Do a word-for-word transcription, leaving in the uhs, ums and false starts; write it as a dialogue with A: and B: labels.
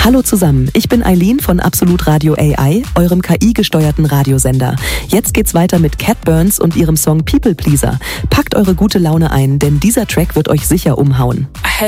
A: Hallo zusammen, ich bin Eileen von Absolut Radio A I, eurem K I-gesteuerten Radiosender. Jetzt geht's weiter mit Cat Burns und ihrem Song People Pleaser. Packt eure gute Laune ein, denn dieser Track wird euch sicher umhauen.